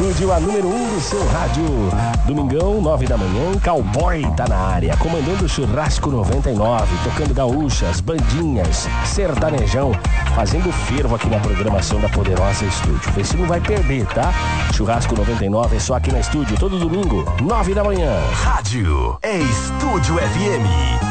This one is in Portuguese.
Estúdio, a número 1 do seu rádio. Domingão, 9 da manhã, Cowboy tá na área, comandando o Churrasco 99, tocando gaúchas, bandinhas, sertanejão, fazendo fervo aqui na programação da Poderosa Estúdio. Vê se não vai perder, tá? Churrasco 99 é só aqui na Estúdio, todo domingo, 9 da manhã. Rádio é Estúdio FM.